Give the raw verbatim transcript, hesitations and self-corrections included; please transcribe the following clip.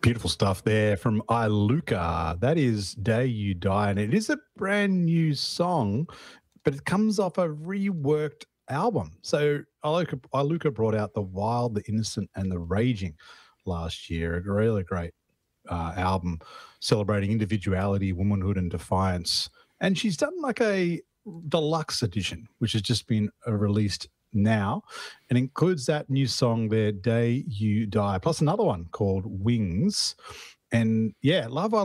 Beautiful stuff there from Iluka. That is Day You Die, and it is a brand new song, but it comes off a reworked album. So Iluka, Iluka brought out The Wild, The Innocent, and The Raging last year. A really great uh, album celebrating individuality, womanhood, and defiance. And she's done like a deluxe edition, which has just been uh, released now, and includes that new song there, Day You Die, plus another one called Wings. And yeah, love